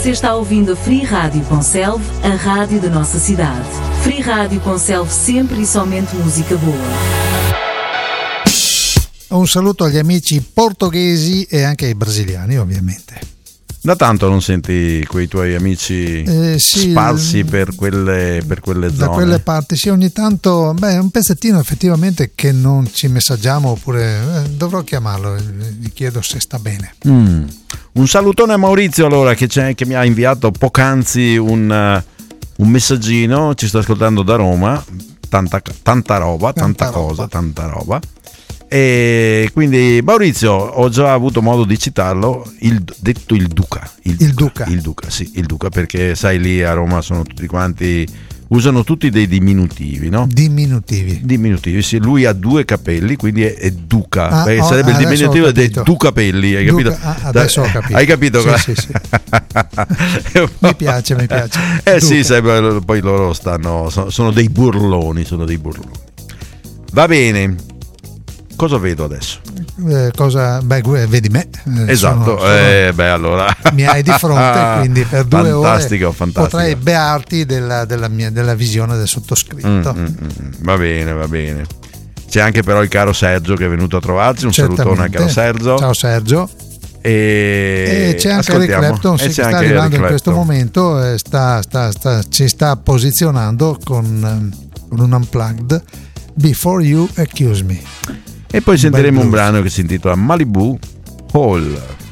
Você está ouvindo a Free Rádio Conselve, a rádio da nossa cidade. Free Rádio Conselve, sempre e somente música boa. Un saluto agli amici portoghesi e anche ai brasiliani, ovviamente. Da tanto non senti quei tuoi amici sì, sparsi per quelle zone? Da quelle parti, sì, ogni tanto, un pezzettino effettivamente che non ci messaggiamo, oppure dovrò chiamarlo, gli chiedo se sta bene. Un salutone a Maurizio allora che mi ha inviato poc'anzi un messaggino, ci sta ascoltando da Roma, tanta roba. E quindi Maurizio, ho già avuto modo di citarlo, il Duca, il Duca, perché sai lì a Roma sono tutti quanti, usano tutti dei diminutivi, no? Diminutivi, sì, lui ha 2 capelli, quindi è Duca, sarebbe il diminutivo dei Ducapelli, hai capito? Adesso ho capito. Hai capito? Sì. mi piace. Sì, sai, poi loro sono dei burloni, Va bene. Cosa vedo adesso? Vedi me. Esatto, allora mi hai di fronte, quindi per 2 fantastico. Potrei bearti della visione del sottoscritto. Va bene. C'è anche però il caro Sergio che è venuto a trovarci. Un salutone al caro Sergio. Ciao Sergio. E c'è anche Eric Clapton che sta arrivando in questo momento, ci sta posizionando con un unplugged, Before You Accuse Me. E poi sentiremo un brano che si intitola Malibu Hall.